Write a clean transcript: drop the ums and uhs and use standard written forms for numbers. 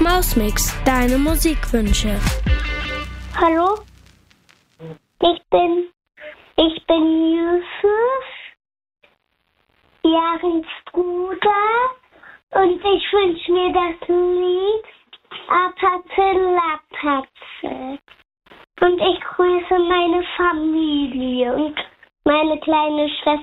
Mausmix, deine Musikwünsche. Hallo, ich bin Yusuf, Jarins Bruder, und ich wünsche mir das Lied Apatze Lapatze. Und ich grüße meine Familie und meine kleine Schwester